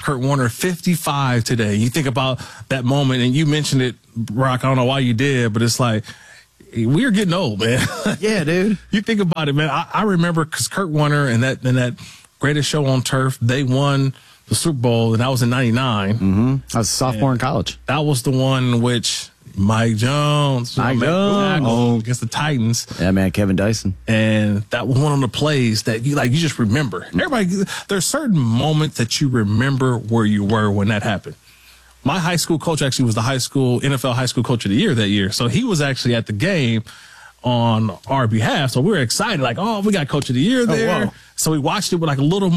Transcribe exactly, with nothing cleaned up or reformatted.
Kurt Warner, fifty-five today. You think about that moment, and you mentioned it, Brock. I don't know why you did, but it's like, we're getting old, man. Yeah, dude. You think about it, man. I, I remember because Kurt Warner and that and that Greatest Show on Turf, they won the Super Bowl, and that was in ninety-nine. Mm-hmm. I was a sophomore and in college. That was the one in which Mike Jones, Mike Jones oh, against the Titans. Yeah, man, Kevin Dyson. And that was one of the plays that you like. You just remember. Everybody, there's certain moments that you remember where you were when that happened. My high school coach actually was the high school N F L high school coach of the year that year, so he was actually at the game on our behalf. So we were excited, like, oh, we got coach of the year there. Oh, wow. So we watched it with like a little